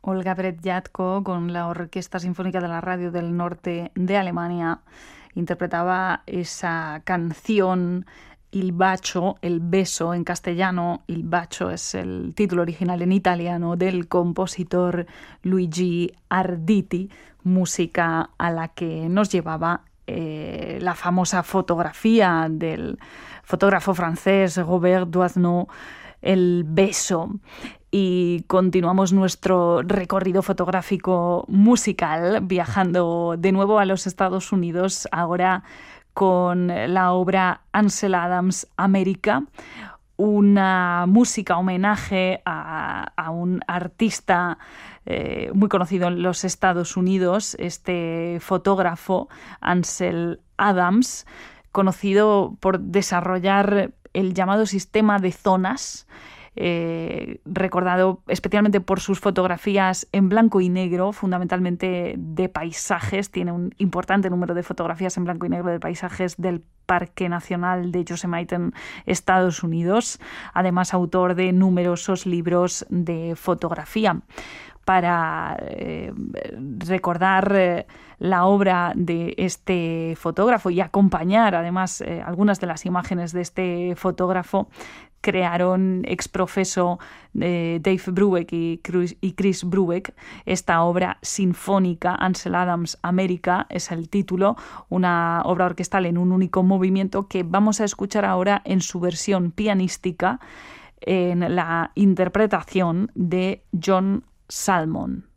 Olga Bretjatko, con la Orquesta Sinfónica de la Radio del Norte de Alemania, interpretaba esa canción Il bacio, el beso en castellano. Il bacio es el título original en italiano del compositor Luigi Arditi, música a la que nos llevaba la famosa fotografía del fotógrafo francés Robert Doisneau, El beso. Y continuamos nuestro recorrido fotográfico musical viajando de nuevo a los Estados Unidos, ahora con la obra Ansel Adams America, una música homenaje a un artista muy conocido en los Estados Unidos, este fotógrafo Ansel Adams, conocido por desarrollar el llamado sistema de zonas, recordado especialmente por sus fotografías en blanco y negro, fundamentalmente de paisajes. Tiene un importante número de fotografías en blanco y negro de paisajes del Parque Nacional de Yosemite en Estados Unidos, además autor de numerosos libros de fotografía. Para recordar la obra de este fotógrafo y acompañar además algunas de las imágenes de este fotógrafo, crearon ex profeso Dave Brubeck y Chris Brubeck esta obra sinfónica, Ansel Adams America es el título, una obra orquestal en un único movimiento que vamos a escuchar ahora en su versión pianística, en la interpretación de John Salmon.